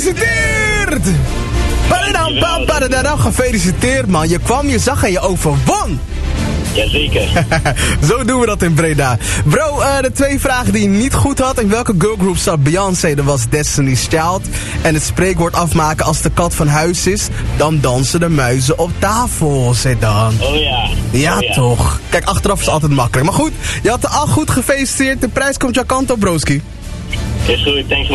Gefeliciteerd! Gefeliciteerd, man. Je kwam, je zag en je overwon. Jazeker. Zo doen we dat in Breda. Bro, de 2 vragen die je niet goed had. In welke girlgroup zat Beyoncé? Dat was Destiny's Child. En het spreekwoord afmaken: als de kat van huis is, dan dansen de muizen op tafel, zei dan. Oh ja. Ja, toch. Kijk, achteraf is altijd makkelijk. Maar goed, je had het al goed. Gefeliciteerd. De prijs komt jouw kant op, broski. Is goed, thanks.